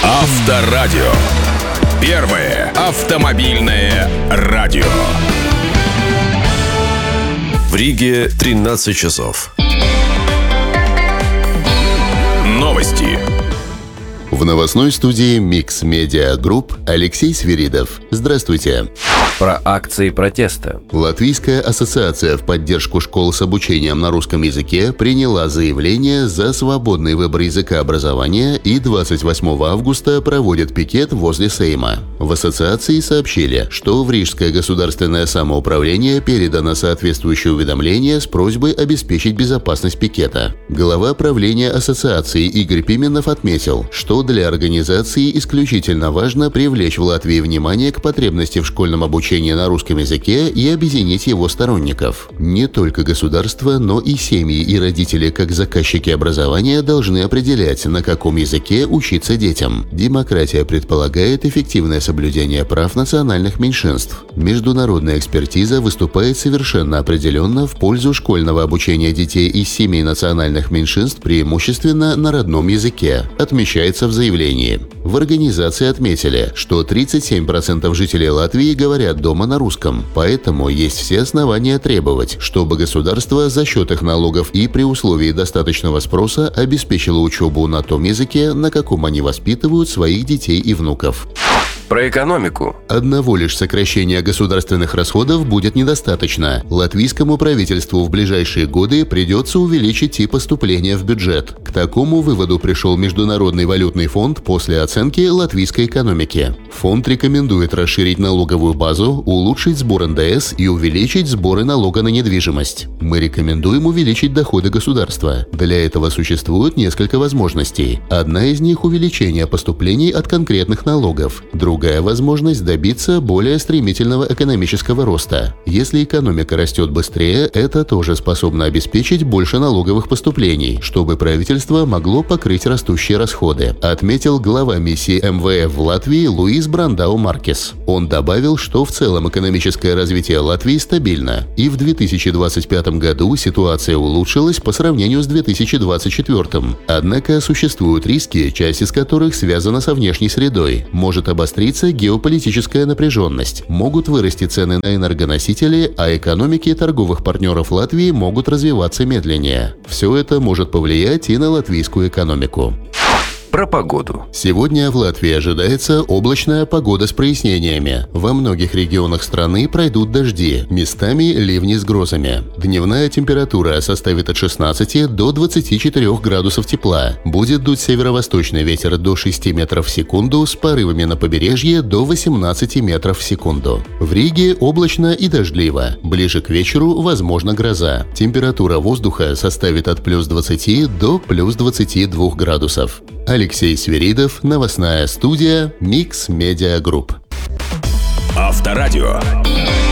Авторадио. Первое автомобильное радио. В Риге 13 часов. Новости. В новостной студии Mix Media Group Алексей Свиридов. Здравствуйте. Про акции протеста. Латвийская ассоциация в поддержку школ с обучением на русском языке приняла заявление за свободный выбор языка образования и 28 августа проводит пикет возле Сейма. В ассоциации сообщили, что в Рижское государственное самоуправление передано соответствующее уведомление с просьбой обеспечить безопасность пикета. Глава правления ассоциации Игорь Пименов отметил, что для организации исключительно важно привлечь в Латвии внимание к потребности в школьном обучении на русском языке и объединить его сторонников. Не только государство, но и семьи и родители, как заказчики образования, должны определять, на каком языке учиться детям. Демократия предполагает эффективное соблюдение прав национальных меньшинств. Международная экспертиза выступает совершенно определенно в пользу школьного обучения детей из семей национальных меньшинств преимущественно на родном языке, отмечается в заявлении. В организации отметили, что 37% жителей Латвии говорят дома на русском, поэтому есть все основания требовать, чтобы государство за счет их налогов и при условии достаточного спроса обеспечило учебу на том языке, на каком они воспитывают своих детей и внуков. Про экономику. Одного лишь сокращения государственных расходов будет недостаточно. Латвийскому правительству в ближайшие годы придется увеличить и поступления в бюджет. К такому выводу пришел Международный валютный фонд после оценки латвийской экономики. Фонд рекомендует расширить налоговую базу, улучшить сбор НДС и увеличить сборы налога на недвижимость. Мы рекомендуем увеличить доходы государства. Для этого существует несколько возможностей. Одна из них – увеличение поступлений от конкретных налогов. Другая возможность – добиться более стремительного экономического роста. Если экономика растет быстрее, это тоже способно обеспечить больше налоговых поступлений, чтобы правительство могло покрыть растущие расходы, отметил глава миссии МВФ в Латвии Луис Брандау-Маркес. Он добавил, что в целом экономическое развитие Латвии стабильно, и в 2025 году ситуация улучшилась по сравнению с 2024. Однако существуют риски, часть из которых связана со внешней средой, может обостриться геополитическая напряженность, могут вырасти цены на энергоносители, а экономики торговых партнеров Латвии могут развиваться медленнее. Все это может повлиять и на латвийскую экономику. Про погоду. Сегодня в Латвии ожидается облачная погода с прояснениями. Во многих регионах страны пройдут дожди, местами ливни с грозами. Дневная температура составит от 16 до 24 градусов тепла. Будет дуть северо-восточный ветер до 6 метров в секунду с порывами на побережье до 18 метров в секунду. В Риге облачно и дождливо. Ближе к вечеру возможна гроза. Температура воздуха составит от плюс 20 до плюс 22 градусов. Алексей Свиридов, новостная студия Mix Media Group. Авторадио.